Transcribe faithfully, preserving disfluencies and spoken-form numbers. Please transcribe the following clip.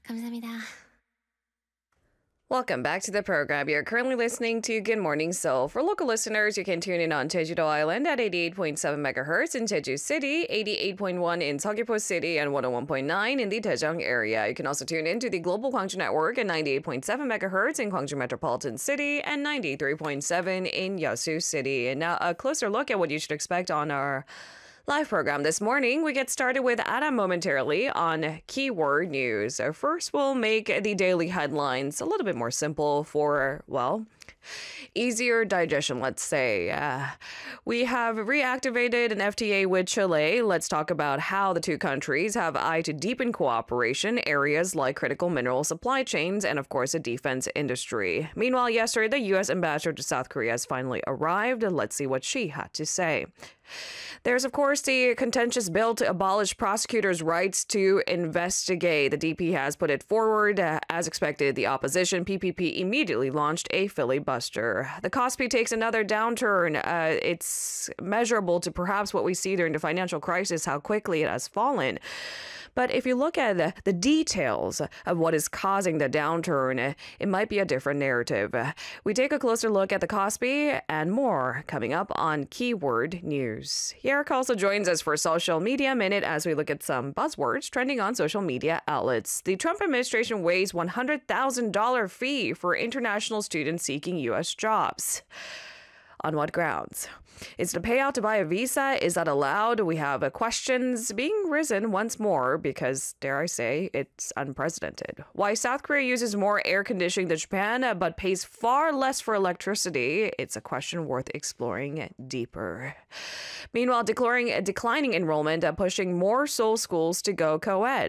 감사합니다. Welcome back to the program. You're currently listening to Good Morning Seoul. For local listeners, you can tune in on Jeju-do Island at eighty-eight point seven megahertz in Jeju City, eighty-eight point one in Seogwipo City, and one oh one point nine in the Daejeong area. You can also tune in to the Global Gwangju Network at ninety-eight point seven megahertz in Gwangju Metropolitan City and ninety-three point seven in Yeosu City. And now a closer look at what you should expect on our live program this morning. We get started with Adam momentarily on keyword news. First, we'll make the daily headlines a little bit more simple for, well, easier digestion, let's say. Uh, we have reactivated an F T A with Chile. Let's talk about how the two countries have eyed to deepen cooperation, areas like critical mineral supply chains, and of course, the defense industry. Meanwhile, yesterday, the U S ambassador to South Korea has finally arrived. Let's see what she had to say. There's, of course, the contentious bill to abolish prosecutors' rights to investigate. The D P has put it forward. Uh, as expected, the opposition, P P P, immediately launched a filibuster. The Kospi takes another downturn. Uh, it's measurable to perhaps what we see during the financial crisis, how quickly it has fallen. But if you look at the, the details of what is causing the downturn, it might be a different narrative. We take a closer look at the Kospi and more coming up on Keyword News. Eric also joins us for Social Media Minute as we look at some buzzwords trending on social media outlets. The Trump administration weighs one hundred thousand dollars fee for international students seeking U S jobs. On what grounds? Is the payout to buy a visa? Is that allowed? We have uh, questions being risen once more because, dare I say, it's unprecedented. Why South Korea uses more air conditioning than Japan uh, but pays far less for electricity? It's a question worth exploring deeper. Meanwhile, declaring, declining enrollment, uh, pushing more Seoul schools to go co-ed.